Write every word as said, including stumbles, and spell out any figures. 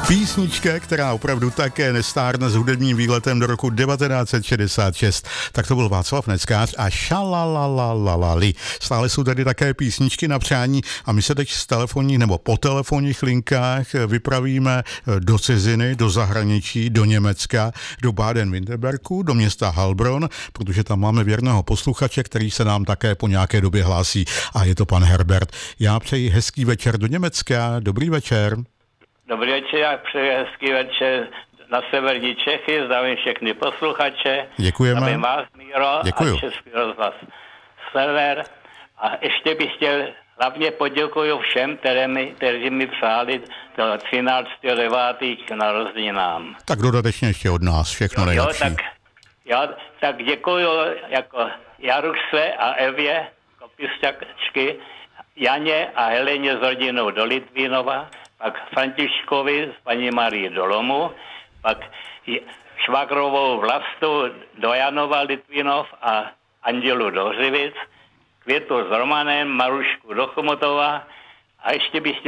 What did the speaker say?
Písnička, která opravdu také nestárne s hudebním výletem do roku devatenáct set šedesát šest. Tak to byl Václav Neckář a Šalalalalali. Stále jsou tady také písničky na přání a my se teď z telefonních nebo po telefonních linkách vypravíme do ciziny, do zahraničí, do Německa, do Baden-Württemberku, do města Heilbronn, protože tam máme věrného posluchače, který se nám také po nějaké době hlásí a je to pan Herbert. Já přeji hezký večer do Německa. Dobrý večer. Dobrý večer, já přeji hezký večer na severní Čechy, zdravím všechny posluchače. Děkujeme. Zdravím vás, Míro, Děkuju. a Český rozhlas Sever. A ještě bych chtěl, hlavně poděkuju všem, které mi, kteří mi přáli do třináctého devátého k narozeninám. Tak dodatečně ještě od nás všechno jo, nejlepší. Jo, tak, jo, tak děkuju jako Jarušce a Evě, kopistačky, Janě a Heleně s rodinou do Litvínova, pak Františkovi s paní Marii do Lomu, pak švagrovou Vlastu do Janova Litvínov a Andělu do Hřivic, Květu s Romanem, Marušku do Chomutova a ještě bych chtěl